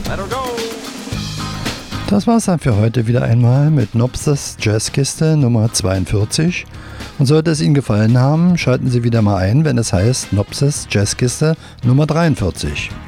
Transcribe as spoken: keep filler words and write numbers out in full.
Let her go! Das war's dann für heute wieder einmal mit Nopses Jazzkiste Nummer zweiundvierzig. Und sollte es Ihnen gefallen haben, schalten Sie wieder mal ein, wenn es heißt Nopses Jazzkiste Nummer dreiundvierzig.